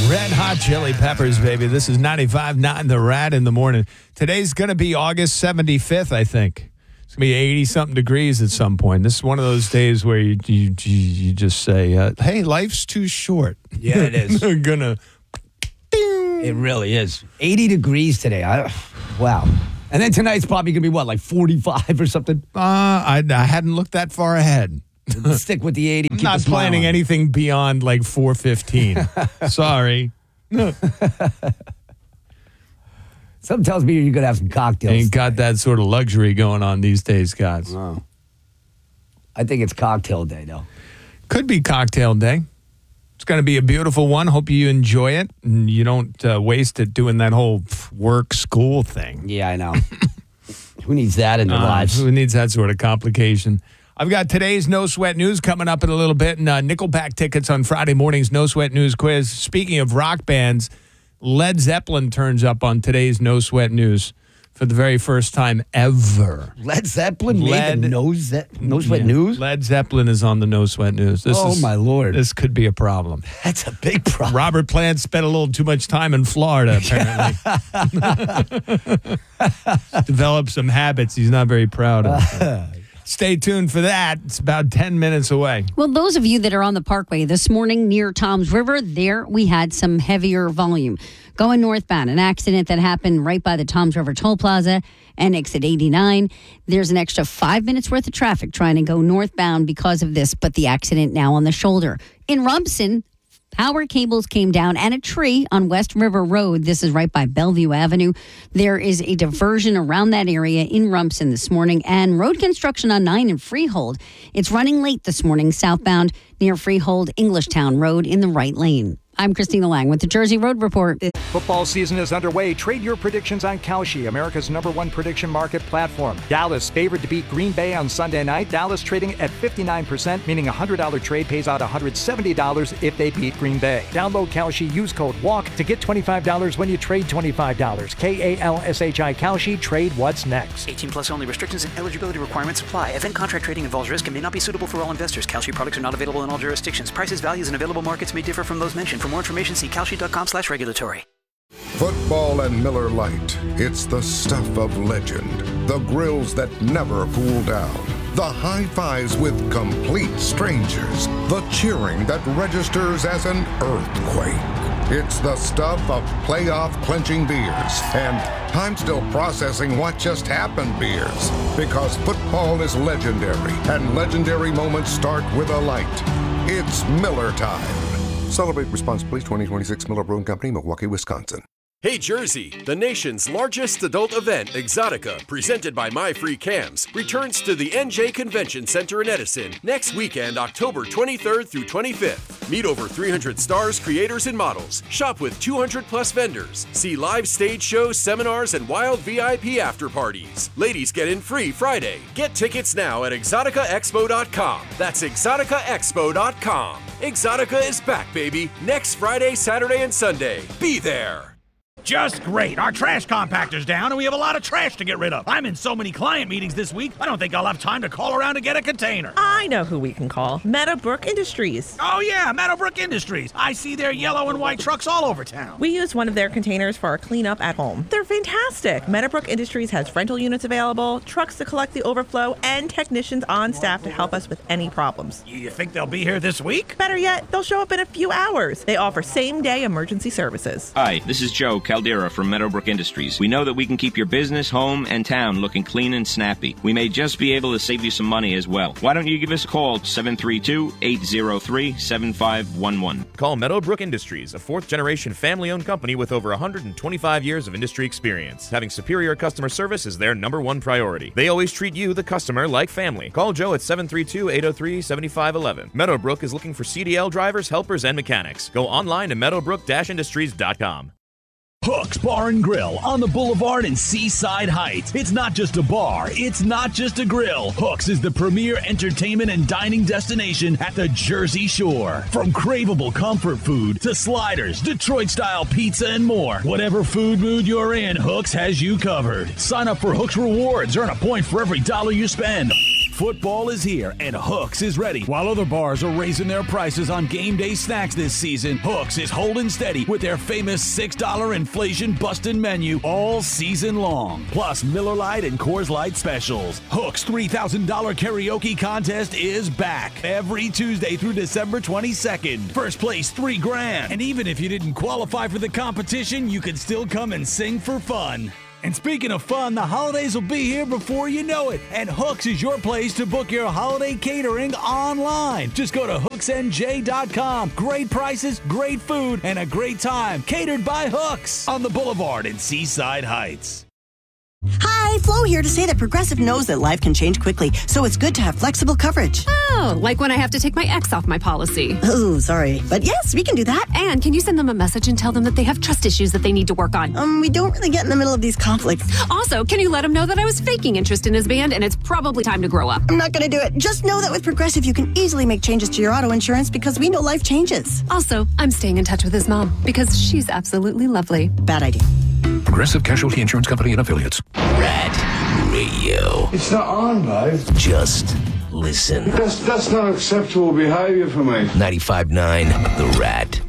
Red Hot Chili Peppers, baby. This is 95.9 The Rat in the morning. Today's going to be August 75th, I think. It's going to be 80-something degrees at some point. This is one of those days where you just say, hey, life's too short. Yeah, it is. We're going to... It really is. 80 degrees today. Wow. And then tonight's probably going to be, what, like 45 or something? I hadn't looked that far ahead. Stick with the 80. I'm not planning anything beyond like 4:15. Sorry. Something tells me you're going to have some cocktails. Ain't got that sort of luxury going on these days, guys. Oh. I think it's cocktail day, though. Could be cocktail day. It's going to be a beautiful one. Hope you enjoy it and you don't waste it doing that whole work school thing. Yeah, I know. Who needs that in their lives? Who needs that sort of complication? I've got today's No Sweat News coming up in a little bit, and Nickelback tickets on Friday morning's No Sweat News quiz. Speaking of rock bands, Led Zeppelin turns up on today's No Sweat News for the very first time ever. Led Zeppelin made the No Sweat News? Led Zeppelin is on the No Sweat News. My Lord. This could be a problem. That's a big problem. Robert Plant spent a little too much time in Florida, apparently. Developed some habits he's not very proud of. Stay tuned for that. It's about 10 minutes away. Well, those of you that are on the Parkway this morning near Toms River, there we had some heavier volume. Going northbound, an accident that happened right by the Toms River Toll Plaza and exit 89. There's an extra 5 minutes worth of traffic trying to go northbound because of this, but the accident now on the shoulder. In Rumson, power cables came down and a tree on West River Road. This is right by Bellevue Avenue. There is a diversion around that area in Rumson this morning, and road construction on 9 in Freehold. It's running late this morning southbound near Freehold Englishtown Road in the right lane. I'm Christina Lang with the Jersey Road Report. Football season is underway. Trade your predictions on Kalshi, America's #1 prediction market platform. Dallas favored to beat Green Bay on Sunday night. Dallas trading at 59%, meaning a $100 trade pays out $170 if they beat Green Bay. Download Kalshi, use code WALK to get $25 when you trade $25. KALSHI Kalshi, trade what's next. 18 plus only. Restrictions and eligibility requirements apply. Event contract trading involves risk and may not be suitable for all investors. Kalshi products are not available in all jurisdictions. Prices, values, and available markets may differ from those mentioned. For more information, see kalshi.com/regulatory. Football and Miller Lite. It's the stuff of legend. The grills that never cool down. The high fives with complete strangers. The cheering that registers as an earthquake. It's the stuff of playoff clinching beers and I'm still processing what just happened beers. Because football is legendary and legendary moments start with a light. It's Miller time. Celebrate responsibly. 2026 Miller Brewing Company, Milwaukee, Wisconsin. Hey Jersey, the nation's largest adult event, Exotica, presented by My Free Cams, returns to the NJ Convention Center in Edison next weekend, October 23rd through 25th. Meet over 300 stars, creators, and models. Shop with 200 plus vendors. See live stage shows, seminars, and wild VIP after parties. Ladies get in free Friday. Get tickets now at exoticaexpo.com. That's exoticaexpo.com. Exotica is back, baby. Next Friday, Saturday, and Sunday. Be there. Just great. Our trash compactor's down and we have a lot of trash to get rid of. I'm in so many client meetings this week, I don't think I'll have time to call around and get a container. I know who we can call. Meadowbrook Industries. Oh yeah, Meadowbrook Industries. I see their yellow and white trucks all over town. We use one of their containers for our cleanup at home. They're fantastic. Meadowbrook Industries has rental units available, trucks to collect the overflow, and technicians on staff to help us with any problems. You think they'll be here this week? Better yet, they'll show up in a few hours. They offer same-day emergency services. Hi, this is Joe Caldera from Meadowbrook Industries. We know that we can keep your business, home, and town looking clean and snappy. We may just be able to save you some money as well. Why don't you give us a call, 732-803-7511. Call Meadowbrook Industries, a fourth-generation family-owned company with over 125 years of industry experience. Having superior customer service is their #1 priority. They always treat you, the customer, like family. Call Joe at 732-803-7511. Meadowbrook is looking for CDL drivers, helpers, and mechanics. Go online to meadowbrook-industries.com. Hooks Bar and Grill on the Boulevard in Seaside Heights. It's not just a bar. It's not just a grill. Hooks is the premier entertainment and dining destination at the Jersey Shore. From craveable comfort food to sliders, Detroit-style pizza, and more. Whatever food mood you're in, Hooks has you covered. Sign up for Hooks Rewards. Earn a point for every $1 you spend. Football is here, and Hooks is ready. While other bars are raising their prices on game day snacks this season, Hooks is holding steady with their famous $6 inflation-busting menu all season long. Plus Miller Lite and Coors Light specials. Hooks' $3,000 karaoke contest is back every Tuesday through December 22nd. First place, $3,000. And even if you didn't qualify for the competition, you can still come and sing for fun. And speaking of fun, the holidays will be here before you know it. And Hooks is your place to book your holiday catering online. Just go to hooksnj.com. Great prices, great food, and a great time. Catered by Hooks on the Boulevard in Seaside Heights. Hi, Flo here to say that Progressive knows that life can change quickly, so it's good to have flexible coverage. Oh, like when I have to take my ex off my policy. Oh, sorry. But yes, we can do that. And can you send them a message and tell them that they have trust issues that they need to work on? We don't really get in the middle of these conflicts. Also, can you let him know that I was faking interest in his band and it's probably time to grow up? I'm not going to do it. Just know that with Progressive, you can easily make changes to your auto insurance because we know life changes. Also, I'm staying in touch with his mom because she's absolutely lovely. Bad idea. Progressive Casualty Insurance Company and Affiliates. Rat Radio. It's not on, babe. Just listen. That's not acceptable behavior for me. 95.9 The Rat.